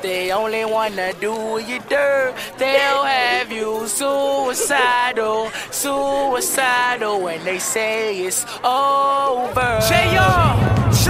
they only wanna do you dirt. They'll have you suicidal, suicidal when they say it's over.